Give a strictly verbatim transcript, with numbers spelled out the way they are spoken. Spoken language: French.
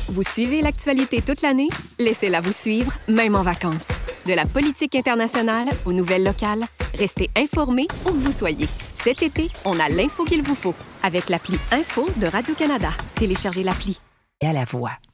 Vous suivez l'actualité toute l'année? Laissez-la vous suivre, même en vacances. De la politique internationale aux nouvelles locales, restez informés où que vous soyez. Cet été, on a l'info qu'il vous faut avec l'appli Info de Radio-Canada. Téléchargez l'appli. Et à la voix.